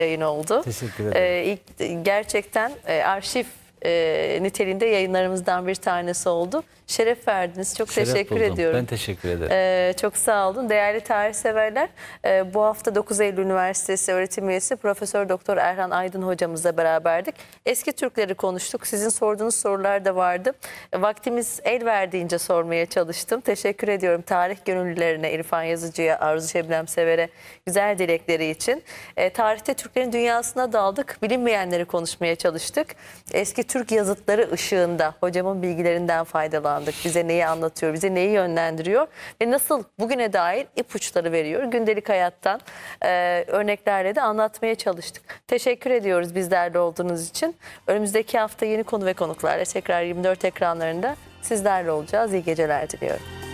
yayın oldu. Teşekkür ederim. Gerçekten arşiv niteliğinde yayınlarımızdan bir tanesi oldu. Şeref verdiniz. Çok Şeref teşekkür buldum. ediyorum. Ben teşekkür ederim. Çok sağ olun. Değerli tarihseverler, bu hafta 9 Eylül Üniversitesi öğretim üyesi Profesör Doktor Erhan Aydın hocamızla beraberdik. Eski Türkleri konuştuk. Sizin sorduğunuz sorular da vardı. Vaktimiz el verdiğince sormaya çalıştım. Teşekkür ediyorum tarih gönüllülerine, İrfan Yazıcı'ya, Arzu Şebnem Sever'e güzel dilekleri için. Tarihte Türklerin dünyasına daldık. Bilinmeyenleri konuşmaya çalıştık. Eski Türk yazıtları ışığında hocamın bilgilerinden faydalandık. Bize neyi anlatıyor, bize neyi yönlendiriyor ve nasıl bugüne dair ipuçları veriyor. Gündelik hayattan örneklerle de anlatmaya çalıştık. Teşekkür ediyoruz bizlerle olduğunuz için. Önümüzdeki hafta yeni konu ve konuklarla tekrar 24 ekranlarında sizlerle olacağız. İyi geceler diliyorum.